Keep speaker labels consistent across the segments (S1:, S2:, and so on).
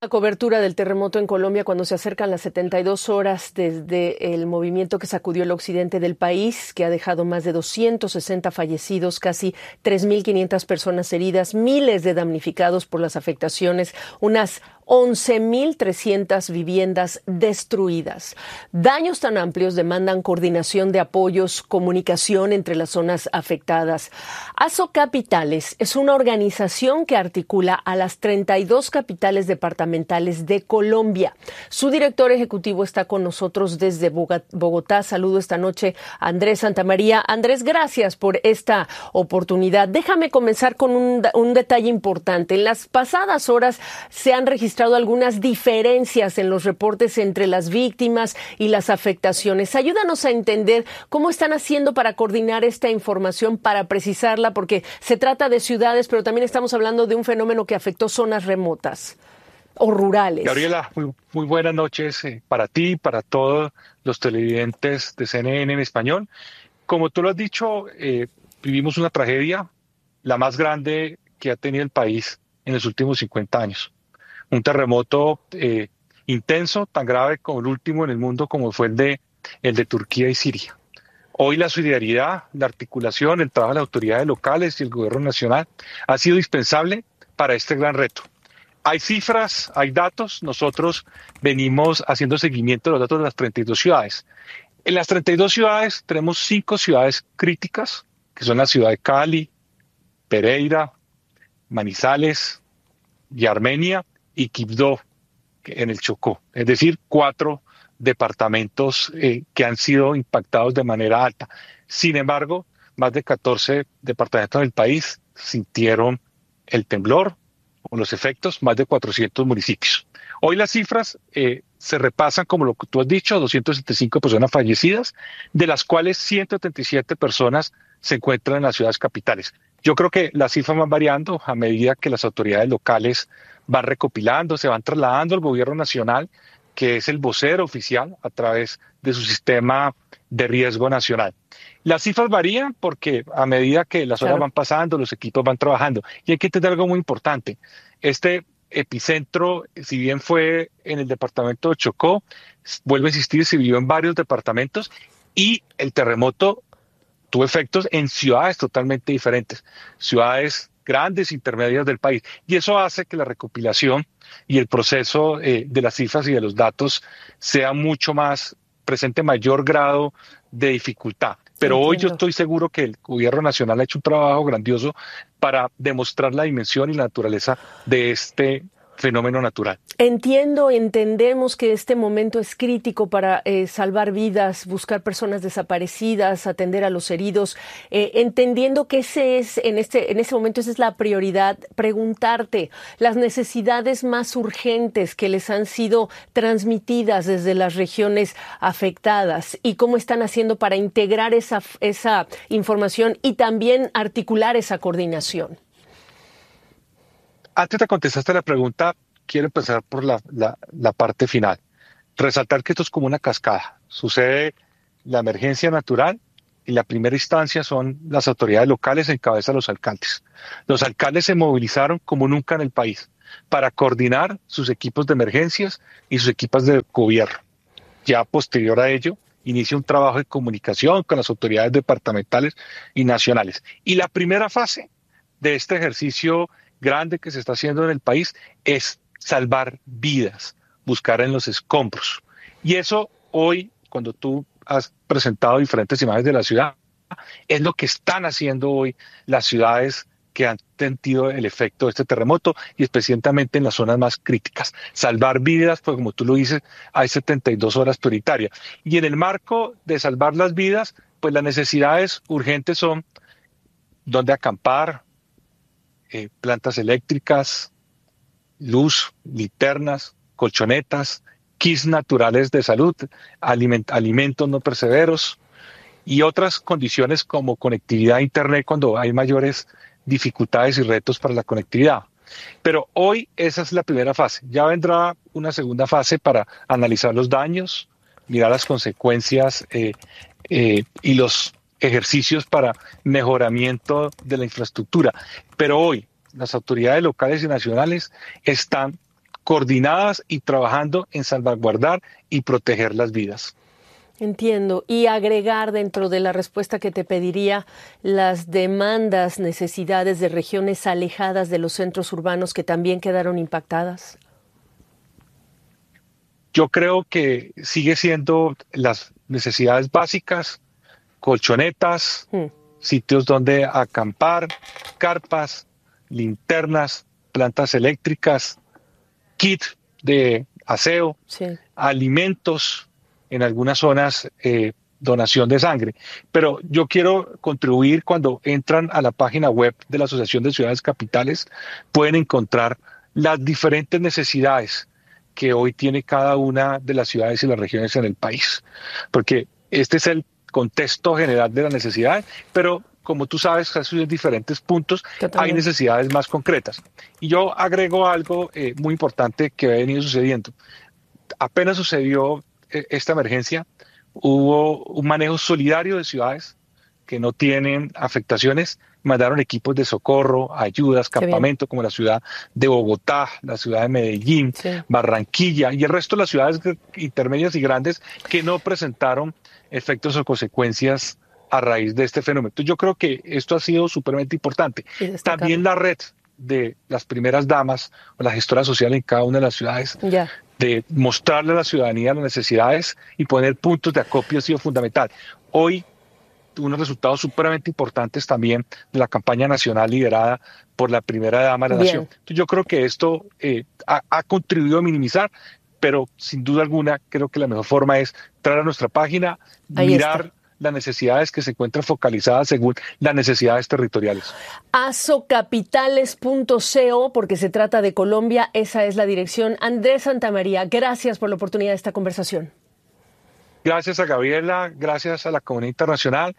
S1: La cobertura del terremoto en Colombia cuando se acercan las 72 horas desde el movimiento que sacudió el occidente del país, que ha dejado más de 260 fallecidos, casi 3.500 personas heridas, miles de damnificados por las afectaciones, unas 11.300 viviendas destruidas. Daños tan amplios demandan coordinación de apoyos, comunicación entre las zonas afectadas. ASO Capitales es una organización que articula a las 32 capitales departamentales de Colombia. Su director ejecutivo está con nosotros desde Bogotá. Saludo esta noche a Andrés Santamaría. Andrés, gracias por esta oportunidad. Déjame comenzar con un detalle importante. En las pasadas horas se han registrado algunas diferencias en los reportes entre las víctimas y las afectaciones. Ayúdanos a entender cómo están haciendo para coordinar esta información, para precisarla, porque se trata de ciudades, pero también estamos hablando de un fenómeno que afectó zonas remotas o rurales.
S2: Gabriela, muy buenas noches para ti y para todos los televidentes de CNN en español. Como tú lo has dicho, vivimos una tragedia, la más grande que ha tenido el país en los últimos 50 años. Un terremoto intenso, tan grave como el último en el mundo, como fue el de Turquía y Siria. Hoy la solidaridad, la articulación, el trabajo de las autoridades locales y el gobierno nacional ha sido indispensable para este gran reto. Hay cifras, hay datos. Nosotros venimos haciendo seguimiento de los datos de las 32 ciudades. En las 32 ciudades tenemos 5 ciudades críticas, que son la ciudad de Cali, Pereira, Manizales y Armenia, y Quibdó en el Chocó, es decir, 4 departamentos que han sido impactados de manera alta. Sin embargo, más de 14 departamentos del país sintieron el temblor o los efectos, más de 400 municipios. Hoy las cifras se repasan, como lo que tú has dicho, 275 personas fallecidas, de las cuales 177 personas se encuentran en las ciudades capitales. Yo creo que las cifras van variando a medida que las autoridades locales van recopilando, se van trasladando al gobierno nacional, que es el vocero oficial a través de su sistema de riesgo nacional. Las cifras varían porque a medida que las horas van pasando, los equipos van trabajando. Y hay que entender algo muy importante. Este epicentro, si bien fue en el departamento de Chocó, vuelvo a insistir, se vivió en varios departamentos y el terremoto tuvo efectos en ciudades totalmente diferentes, ciudades grandes, intermedias del país. Y eso hace que la recopilación y el proceso de las cifras y de los datos sea mucho más, presente mayor grado de dificultad. Pero hoy yo estoy seguro que el gobierno nacional ha hecho un trabajo grandioso para demostrar la dimensión y la naturaleza de este fenómeno natural.
S1: Entendemos que este momento es crítico para salvar vidas, buscar personas desaparecidas, atender a los heridos, entendiendo que en ese momento esa es la prioridad. Preguntarte las necesidades más urgentes que les han sido transmitidas desde las regiones afectadas y cómo están haciendo para integrar esa información y también articular esa coordinación.
S2: Antes de contestarte la pregunta, quiero empezar por la parte final. Resaltar que esto es como una cascada. Sucede la emergencia natural y la primera instancia son las autoridades locales en cabeza de los alcaldes. Los alcaldes se movilizaron como nunca en el país para coordinar sus equipos de emergencias y sus equipos de gobierno. Ya posterior a ello, inicia un trabajo de comunicación con las autoridades departamentales y nacionales. Y la primera fase de este ejercicio grande que se está haciendo en el país es salvar vidas, buscar en los escombros. Y eso hoy, cuando tú has presentado diferentes imágenes de la ciudad, es lo que están haciendo hoy las ciudades que han sentido el efecto de este terremoto y especialmente en las zonas más críticas. Salvar vidas, pues como tú lo dices, hay 72 horas prioritarias. Y en el marco de salvar las vidas, pues las necesidades urgentes son dónde acampar, plantas eléctricas, luz, linternas, colchonetas, kits naturales de salud, alimentos no perecederos y otras condiciones como conectividad a Internet cuando hay mayores dificultades y retos para la conectividad. Pero hoy esa es la primera fase. Ya vendrá una segunda fase para analizar los daños, mirar las consecuencias y los ejercicios para mejoramiento de la infraestructura. Pero hoy las autoridades locales y nacionales están coordinadas y trabajando en salvaguardar y proteger las vidas.
S1: Entiendo. Y agregar dentro de la respuesta que te pediría las demandas, necesidades de regiones alejadas de los centros urbanos que también quedaron impactadas.
S2: Yo creo que sigue siendo las necesidades básicas, colchonetas, sitios donde acampar, carpas, linternas, plantas eléctricas, kit de aseo,
S1: Sí.
S2: alimentos, en algunas zonas donación de sangre. Pero yo quiero contribuir. Cuando entran a la página web de la Asociación de Ciudades Capitales, pueden encontrar las diferentes necesidades que hoy tiene cada una de las ciudades y las regiones en el país. Porque este es el contexto general de las necesidades, pero como tú sabes, Jesús, en diferentes puntos hay necesidades más concretas. Y yo agrego algo muy importante que ha venido sucediendo. Apenas sucedió esta emergencia, hubo un manejo solidario de ciudades que no tienen afectaciones, mandaron equipos de socorro, ayudas, campamento, como la ciudad de Bogotá, la ciudad de Medellín, Barranquilla y el resto de las ciudades intermedias y grandes que no presentaron efectos o consecuencias a raíz de este fenómeno. Entonces yo creo que esto ha sido supremamente importante. También la red de las primeras damas o las gestoras sociales en cada una de las ciudades, de mostrarle a la ciudadanía las necesidades y poner puntos de acopio ha sido fundamental. Hoy, unos resultados supremamente importantes también de la campaña nacional liderada por la primera dama de la nación. Entonces, yo creo que esto ha contribuido a minimizar, pero sin duda alguna creo que la mejor forma es entrar a nuestra página, mirar las necesidades que se encuentran focalizadas según las necesidades territoriales.
S1: Asocapitales.co, porque se trata de Colombia, esa es la dirección. Andrés Santamaría, gracias por la oportunidad de esta conversación.
S2: Gracias a Gabriela, gracias a la comunidad internacional.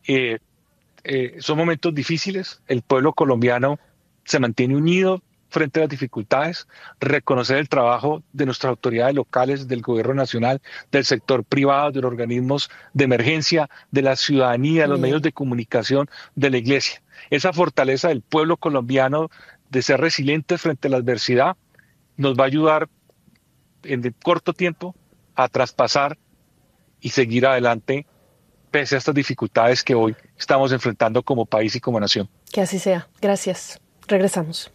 S2: Son momentos difíciles, el pueblo colombiano se mantiene unido frente a las dificultades, reconocer el trabajo de nuestras autoridades locales, del gobierno nacional, del sector privado, de los organismos de emergencia, de la ciudadanía, de los medios de comunicación, de la iglesia. Esa fortaleza del pueblo colombiano de ser resilientes frente a la adversidad nos va a ayudar en corto tiempo a traspasar y seguir adelante pese a estas dificultades que hoy estamos enfrentando como país y como nación.
S1: Que así sea. Gracias. Regresamos.